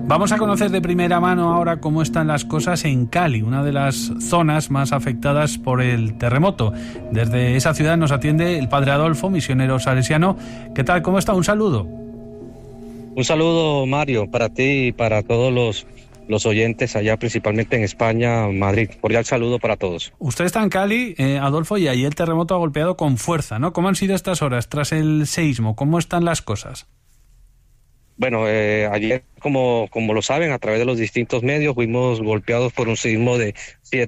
Vamos a conocer de primera mano ahora cómo están las cosas en Cali, una de las zonas más afectadas por el terremoto. Desde esa ciudad nos atiende el padre Adolfo, misionero salesiano. ¿Qué tal? ¿Cómo está? Un saludo. Un saludo, Mario, para ti y para todos los oyentes allá, principalmente en España, Madrid. Cordial saludo para todos. Usted está en Cali, Adolfo, y ahí el terremoto ha golpeado con fuerza, ¿no? ¿Cómo han sido estas horas tras el seísmo? ¿Cómo están las cosas? Bueno, ayer, como lo saben, a través de los distintos medios, fuimos golpeados por un sismo de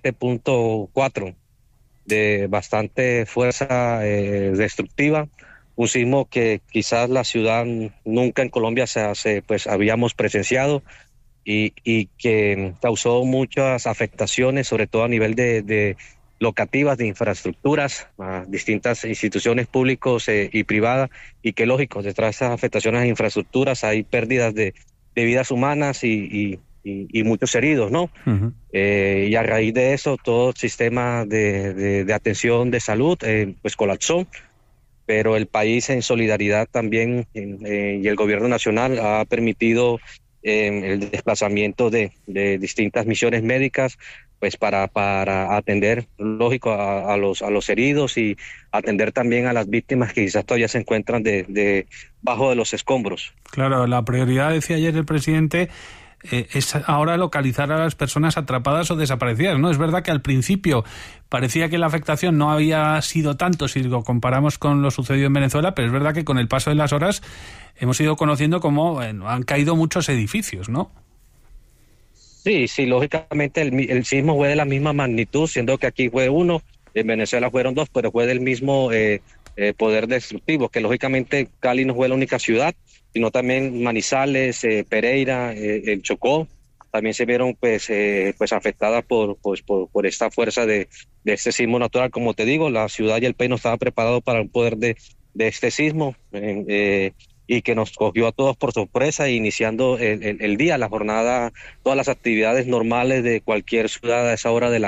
7.4, de bastante fuerza destructiva. Un sismo que quizás la ciudad nunca en Colombia pues habíamos presenciado y que causó muchas afectaciones, sobre todo a nivel de locativas, de infraestructuras, a distintas instituciones públicas y privadas, y que lógico, detrás de esas afectaciones a infraestructuras hay pérdidas de vidas humanas y muchos heridos, ¿no? Uh-huh. Y a raíz de eso, todo el sistema de atención de salud pues colapsó, pero el país en solidaridad también y el gobierno nacional ha permitido el desplazamiento de distintas misiones médicas, pues para atender, lógico, a los heridos y atender también a las víctimas que quizás todavía se encuentran bajo de los escombros. Claro, la prioridad, decía ayer el presidente, es ahora localizar a las personas atrapadas o desaparecidas, ¿no? Es verdad que al principio parecía que la afectación no había sido tanto si lo comparamos con lo sucedido en Venezuela, pero es verdad que con el paso de las horas hemos ido conociendo cómo han caído muchos edificios, ¿no? Sí, lógicamente el sismo fue de la misma magnitud, siendo que aquí fue uno, en Venezuela fueron dos, pero fue del mismo poder destructivo, que lógicamente Cali no fue la única ciudad, sino también Manizales, Pereira, el Chocó, también se vieron pues afectadas por esta fuerza de este sismo natural. Como te digo, la ciudad y el país no estaban preparados para el poder de este sismo, y que nos cogió a todos por sorpresa, iniciando el día, la jornada, todas las actividades normales de cualquier ciudad a esa hora de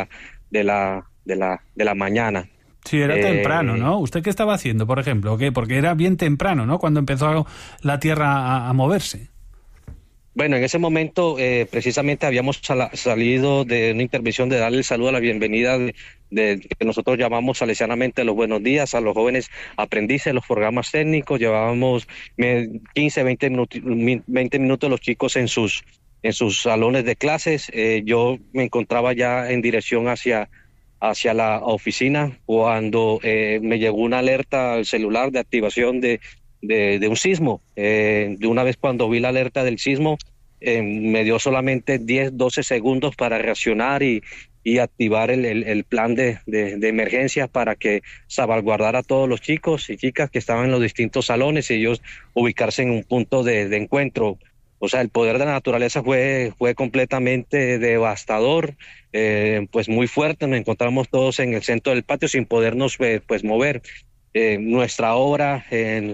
la mañana. Sí, era temprano, ¿no? ¿Usted qué estaba haciendo, por ejemplo? ¿Qué? Porque era bien temprano, ¿no? Cuando empezó la Tierra a moverse. Bueno, en ese momento precisamente habíamos salido de una intervención de darle el saludo a la bienvenida de que nosotros llamamos salesianamente los buenos días a los jóvenes aprendices, los programas técnicos. Llevábamos 15, 20 minutos los chicos en sus salones de clases. Yo me encontraba ya en dirección hacia la oficina cuando me llegó una alerta al celular de activación de un sismo. De una vez cuando vi la alerta del sismo, me dio solamente 10, 12 segundos para reaccionar y activar el plan de emergencia para que salvaguardara a todos los chicos y chicas que estaban en los distintos salones y ellos ubicarse en un punto de encuentro. O sea, el poder de la naturaleza fue completamente devastador, pues muy fuerte. Nos encontramos todos en el centro del patio sin podernos pues mover. Nuestra obra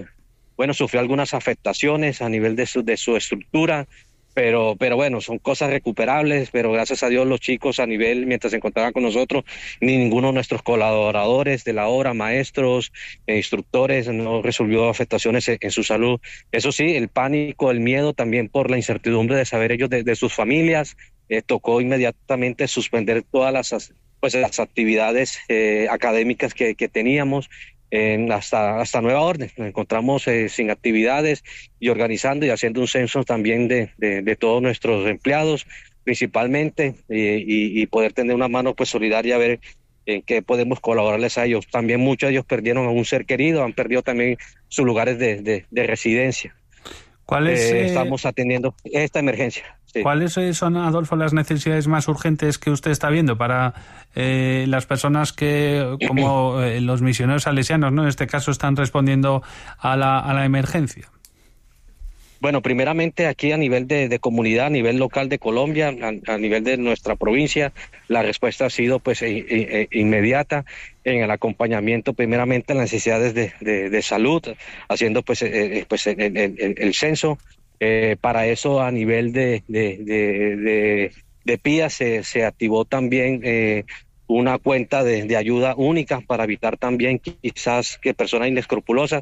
sufrió algunas afectaciones a nivel de su estructura, pero bueno, son cosas recuperables, pero gracias a Dios los chicos mientras se encontraban con nosotros, ni ninguno de nuestros colaboradores de la obra, maestros, instructores, no resolvió afectaciones en su salud. Eso sí, el pánico, el miedo también por la incertidumbre de saber ellos de sus familias, tocó inmediatamente suspender todas las actividades académicas que teníamos. Hasta nueva orden. Nos encontramos sin actividades y organizando y haciendo un censo también de todos nuestros empleados principalmente, y poder tener una mano pues solidaria a ver en qué podemos colaborarles a ellos. También muchos de ellos perdieron a un ser querido, han perdido también sus lugares de residencia. Estamos atendiendo esta emergencia. Sí. ¿Cuáles son, Adolfo, las necesidades más urgentes que usted está viendo para las personas que, como los misioneros salesianos, ¿no? En este caso, están respondiendo a la emergencia? Bueno, primeramente aquí a nivel de comunidad, a nivel local de Colombia, a nivel de nuestra provincia, la respuesta ha sido pues inmediata en el acompañamiento, primeramente en las necesidades de salud, haciendo pues el censo. Para eso a nivel de PIA se activó también una cuenta de ayuda única para evitar también quizás que personas inescrupulosas